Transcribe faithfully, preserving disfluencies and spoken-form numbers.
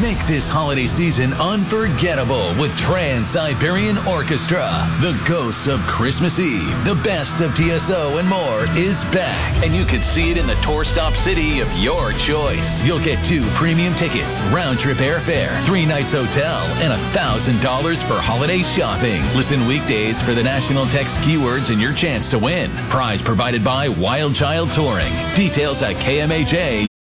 Make this holiday season unforgettable with Trans-Siberian Orchestra. The Ghosts of Christmas Eve, the best of T S O and more is back. And you can see it in the tour stop city of your choice. You'll get two premium tickets, round-trip airfare, three nights hotel, and one thousand dollars for holiday shopping. Listen weekdays for the national text keywords and your chance to win. Prize provided by Wild Child Touring. Details at K M A J.